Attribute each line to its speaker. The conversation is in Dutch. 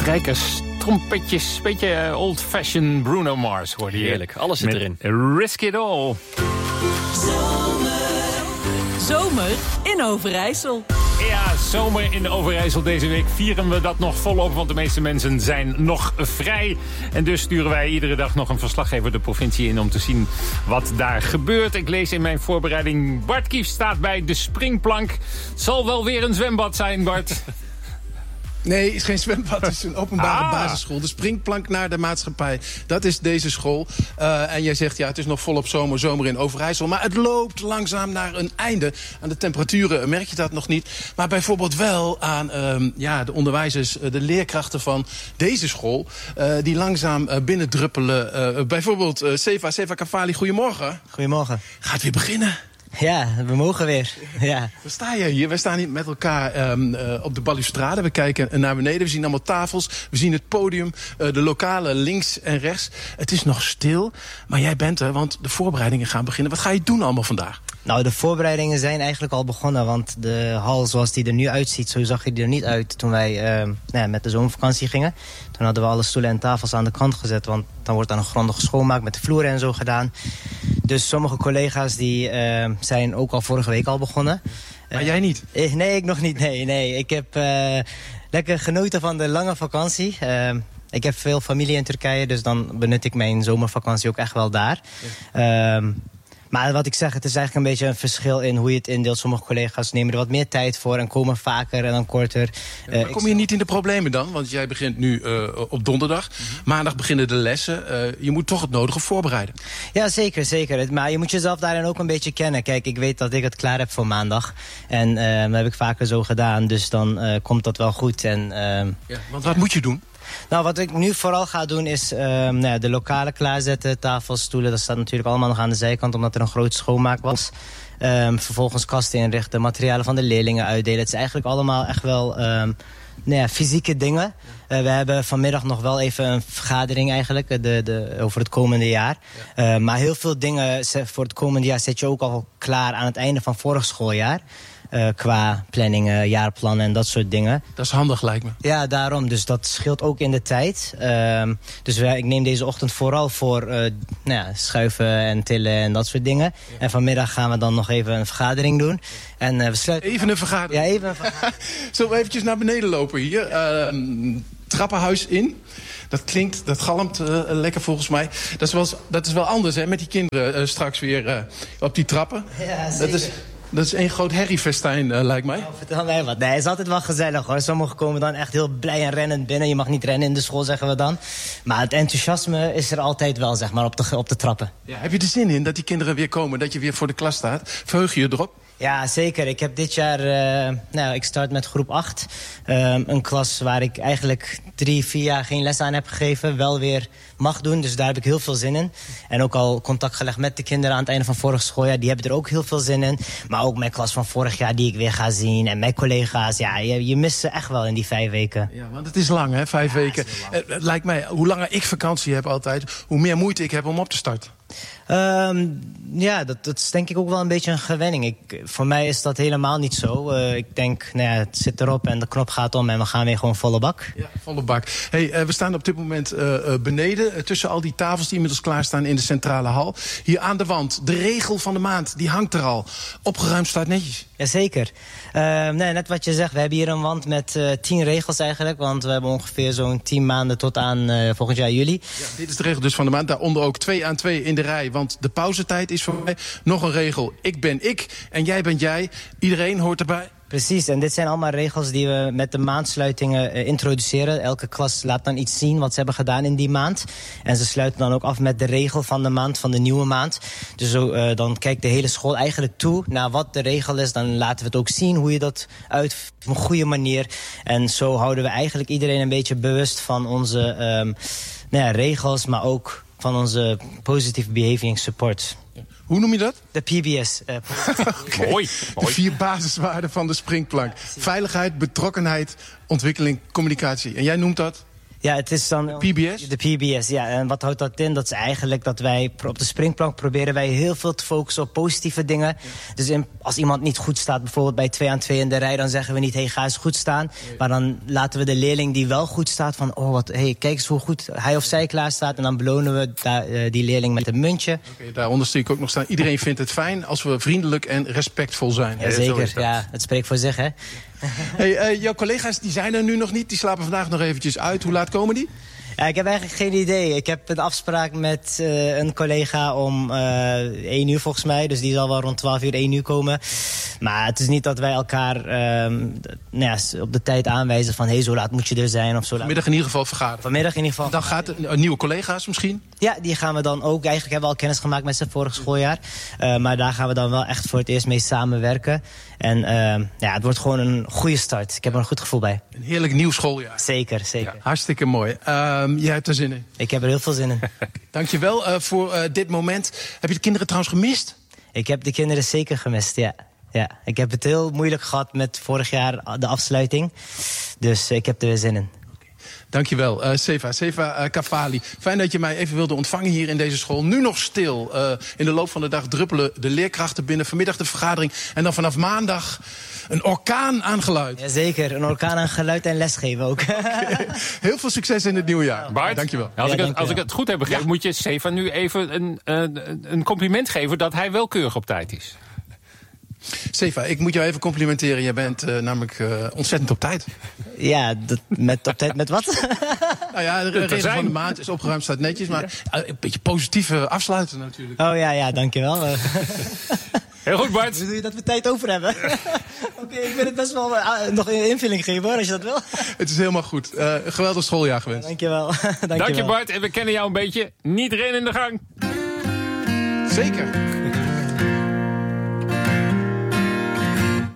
Speaker 1: strijkers, trompetjes, beetje old-fashioned Bruno Mars hoorde je.
Speaker 2: Heerlijk, alles zit erin.
Speaker 1: Risk It All.
Speaker 3: Zomer in Overijssel.
Speaker 1: Ja, zomer in Overijssel deze week vieren we dat nog volop, want de meeste mensen zijn nog vrij. En dus sturen wij iedere dag nog een verslaggever de provincie in om te zien wat daar gebeurt. Ik lees in mijn voorbereiding, Bart Kief staat bij de springplank. Het zal wel weer een zwembad zijn, Bart.
Speaker 4: Nee, het is geen zwembad, het is een openbare basisschool. De springplank naar de maatschappij, dat is deze school. En jij zegt, ja, het is nog volop zomer in Overijssel. Maar het loopt langzaam naar een einde. Aan de temperaturen merk je dat nog niet. Maar bijvoorbeeld wel aan de onderwijzers, de leerkrachten van deze school. Die langzaam binnendruppelen. Bijvoorbeeld Seva Kavali, goedemorgen.
Speaker 5: Goedemorgen.
Speaker 4: Gaat weer beginnen.
Speaker 5: Ja, we mogen weer. Ja.
Speaker 4: Waar sta je hier? Wij staan hier met elkaar op de balustrade. We kijken naar beneden. We zien allemaal tafels. We zien het podium. De lokalen links en rechts. Het is nog stil. Maar jij bent er, want de voorbereidingen gaan beginnen. Wat ga je doen allemaal vandaag?
Speaker 5: Nou, de voorbereidingen zijn eigenlijk al begonnen. Want de hal zoals die er nu uitziet, zo zag hij er niet uit toen wij met de zomervakantie gingen. Toen hadden we alle stoelen en tafels aan de kant gezet. Want dan wordt dan een grondige schoonmaak met de vloeren en zo gedaan. Dus sommige collega's die zijn ook al vorige week al begonnen.
Speaker 4: Maar jij niet?
Speaker 5: Nee, ik nog niet. Nee. Ik heb lekker genoten van de lange vakantie. Ik heb veel familie in Turkije, dus dan benut ik mijn zomervakantie ook echt wel daar. Ja. Maar wat ik zeg, het is eigenlijk een beetje een verschil in hoe je het indeelt. Sommige collega's nemen er wat meer tijd voor en komen vaker en dan korter.
Speaker 4: Maar kom je niet in de problemen dan? Want jij begint nu op donderdag. Maandag beginnen de lessen. Je moet toch het nodige voorbereiden.
Speaker 5: Ja, zeker. Maar je moet jezelf daarin ook een beetje kennen. Kijk, ik weet dat ik het klaar heb voor maandag. En dat heb ik vaker zo gedaan. Dus dan komt dat wel goed.
Speaker 4: Want wat moet je doen?
Speaker 5: Nou, wat ik nu vooral ga doen is de lokalen klaarzetten. Tafels, stoelen, dat staat natuurlijk allemaal nog aan de zijkant, omdat er een grote schoonmaak was. Vervolgens kasten inrichten, materialen van de leerlingen uitdelen. Het is eigenlijk allemaal echt wel fysieke dingen. We hebben vanmiddag nog wel even een vergadering eigenlijk over het komende jaar. Ja. Maar heel veel dingen voor het komende jaar zet je ook al klaar aan het einde van vorig schooljaar. Qua planningen, jaarplannen en dat soort dingen.
Speaker 4: Dat is handig, lijkt me.
Speaker 5: Ja, daarom. Dus dat scheelt ook in de tijd. Dus ik neem deze ochtend vooral voor schuiven en tillen en dat soort dingen. Ja. En vanmiddag gaan we dan nog even een vergadering doen. En we sluiten...
Speaker 4: Even een vergadering?
Speaker 5: Ja, even een vergadering.
Speaker 4: Zullen we eventjes naar beneden lopen hier? Trappenhuis in. Dat galmt lekker volgens mij. Dat is wel anders, hè, met die kinderen straks weer op die trappen.
Speaker 5: Ja, zeker.
Speaker 4: Dat is één groot herriefestijn, lijkt mij.
Speaker 5: Nou, vertel mij wat. Nee, het is altijd wel gezellig, hoor. Sommigen komen dan echt heel blij en rennend binnen. Je mag niet rennen in de school, zeggen we dan. Maar het enthousiasme is er altijd wel, zeg maar, op de trappen. Ja,
Speaker 4: heb je er zin in dat die kinderen weer komen, dat je weer voor de klas staat? Verheug je erop?
Speaker 5: Ja, zeker. Ik heb dit jaar... ik start met groep 8. Een klas waar ik eigenlijk 3-4 jaar geen les aan heb gegeven. Wel weer mag doen, dus daar heb ik heel veel zin in. En ook al contact gelegd met de kinderen aan het einde van vorig schooljaar. Die hebben er ook heel veel zin in. Maar ook mijn klas van vorig jaar die ik weer ga zien. En mijn collega's. Ja, je mist ze echt wel in die 5 weken.
Speaker 4: Ja, want het is lang, hè, 5 weken. Het lijkt mij, hoe langer ik vakantie heb altijd, hoe meer moeite ik heb om op te starten.
Speaker 5: Dat is denk ik ook wel een beetje een gewenning. Voor mij is dat helemaal niet zo. Ik denk, het zit erop en de knop gaat om en we gaan weer gewoon volle bak. Ja,
Speaker 4: volle bak. Hey, we staan op dit moment beneden, tussen al die tafels die inmiddels klaarstaan in de centrale hal. Hier aan de wand, de regel van de maand, die hangt er al. Opgeruimd staat netjes.
Speaker 5: Jazeker. Net wat je zegt, we hebben hier een wand met 10 regels eigenlijk. Want we hebben ongeveer zo'n 10 maanden tot aan volgend jaar juli.
Speaker 4: Ja, dit is de regel dus van de maand. Daaronder ook 2 aan 2 in de rij. Want de pauzetijd is voor mij nog een regel. Ik ben ik en jij bent jij. Iedereen hoort erbij.
Speaker 5: Precies, en dit zijn allemaal regels die we met de maandsluitingen introduceren. Elke klas laat dan iets zien wat ze hebben gedaan in die maand. En ze sluiten dan ook af met de regel van de maand, van de nieuwe maand. Dus dan kijkt de hele school eigenlijk toe naar wat de regel is. Dan laten we het ook zien hoe je dat uit op een goede manier. En zo houden we eigenlijk iedereen een beetje bewust van onze regels, maar ook van onze Positive Behaving Support.
Speaker 4: Hoe noem je dat?
Speaker 5: De PBS.
Speaker 4: Okay. Mooi. De 4 basiswaarden van de springplank. Veiligheid, betrokkenheid, ontwikkeling, communicatie. En jij noemt dat?
Speaker 5: Ja, het is dan
Speaker 4: PBS?
Speaker 5: De PBS, ja. En wat houdt dat in? Dat is eigenlijk dat wij op de springplank proberen wij heel veel te focussen op positieve dingen. Ja. Dus als iemand niet goed staat, bijvoorbeeld bij 2 aan 2 in de rij, dan zeggen we niet, hey, ga eens goed staan. Nee. Maar dan laten we de leerling die wel goed staat van, kijk eens hoe goed hij of zij klaar staat. En dan belonen we die leerling met een muntje.
Speaker 4: Okay, daaronder zie ik ook nog staan, iedereen vindt het fijn als we vriendelijk en respectvol zijn.
Speaker 5: Ja, zeker, ja, het spreekt voor zich, hè.
Speaker 4: Hey, jouw collega's die zijn er nu nog niet. Die slapen vandaag nog eventjes uit. Hoe laat komen die?
Speaker 5: Ja, ik heb eigenlijk geen idee. Ik heb een afspraak met een collega om 1 uur volgens mij. Dus die zal wel rond 12 uur 1 uur komen. Maar het is niet dat wij elkaar op de tijd aanwijzen van, hey, zo laat moet je er zijn. Of zo
Speaker 4: vanmiddag in ieder geval vergaderen.
Speaker 5: Vanmiddag in ieder geval.
Speaker 4: Dan gaat nieuwe collega's misschien? Ja,
Speaker 5: die gaan we dan ook. Eigenlijk hebben we al kennis gemaakt met zijn vorig schooljaar. Maar daar gaan we dan wel echt voor het eerst mee samenwerken. En het wordt gewoon een goede start. Ik heb er een goed gevoel bij.
Speaker 4: Een heerlijk nieuw schooljaar.
Speaker 5: Zeker.
Speaker 4: Ja, hartstikke mooi. Jij hebt er zin in?
Speaker 5: Ik heb er heel veel zin in.
Speaker 4: Dankjewel voor dit moment. Heb je de kinderen trouwens gemist?
Speaker 5: Ik heb de kinderen zeker gemist, ja. Ik heb het heel moeilijk gehad met vorig jaar de afsluiting. Dus ik heb er weer zin in.
Speaker 4: Dankjewel, Seva Kafali. Fijn dat je mij even wilde ontvangen hier in deze school. Nu nog stil. In de loop van de dag druppelen de leerkrachten binnen. Vanmiddag de vergadering. En dan vanaf maandag een orkaan aan geluid.
Speaker 5: Jazeker, een orkaan aan geluid en lesgeven ook.
Speaker 4: Okay. Heel veel succes in het nieuwe jaar.
Speaker 1: Bart,
Speaker 4: dankjewel.
Speaker 1: Als ik het goed heb begrepen, moet je Seva nu even een compliment geven dat hij wel keurig op tijd is.
Speaker 4: Seva, ik moet jou even complimenteren. Jij bent namelijk ontzettend op tijd.
Speaker 5: Ja, op tijd met wat?
Speaker 4: Nou ja, de reden van de maand is opgeruimd, staat netjes. Maar een beetje positief afsluiten natuurlijk.
Speaker 5: Oh ja, dankjewel.
Speaker 1: Heel goed, Bart.
Speaker 5: Wil je dat we tijd over hebben? Oké, ik wil het best wel nog een invulling geven, hoor, als je dat wil.
Speaker 4: Het is helemaal goed. Geweldig schooljaar gewenst.
Speaker 5: Dankjewel.
Speaker 1: Dank je, Bart. En we kennen jou een beetje. Niet rennen in de gang.
Speaker 4: Zeker.